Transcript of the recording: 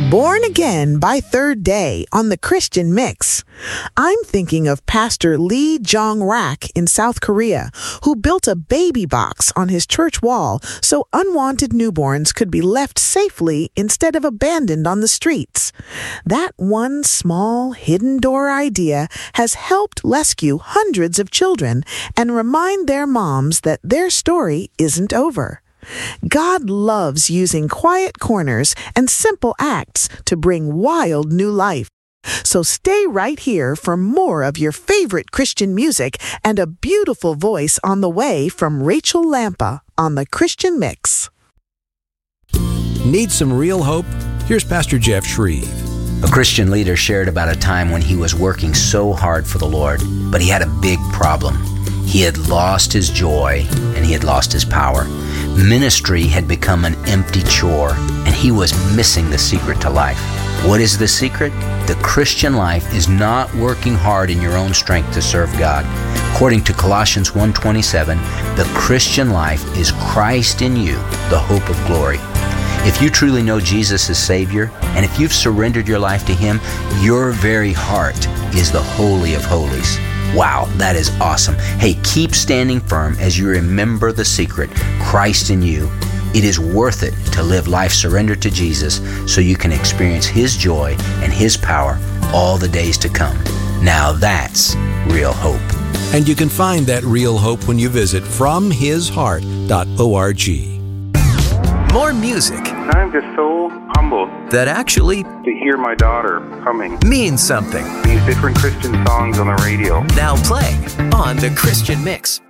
Born Again by Third Day on the Christian Mix. I'm thinking of Pastor Lee Jong-rak in South Korea, who built a baby box on his church wall so unwanted newborns could be left safely instead of abandoned on the streets. That one small hidden door idea has helped rescue hundreds of children and remind their moms that their story isn't over. God loves using quiet corners and simple acts to bring wild new life. So stay right here for more of your favorite Christian music and a beautiful voice on the way from Rachel Lampa on the Christian Mix. Need some real hope? Here's Pastor Jeff Shreve. A Christian leader shared about a time when he was working so hard for the Lord, but he had a big problem. He had lost his joy and he had lost his power. Ministry had become an empty chore, and he was missing the secret to life. What is the secret? The Christian life is not working hard in your own strength to serve God. According to Colossians 1:27, the Christian life is Christ in you, the hope of glory. If you truly know Jesus as Savior, and if you've surrendered your life to Him, your very heart is the Holy of Holies. Wow, that is awesome. Hey, keep standing firm as you remember the secret, Christ in you. It is worth it to live life surrendered to Jesus so you can experience His joy and His power all the days to come. Now that's real hope. And you can find that real hope when you visit FromHisHeart.org. More music I'm just so humbled that actually to hear my daughter coming. means something. These different Christian songs on the radio. Now playing on the Christian Mix.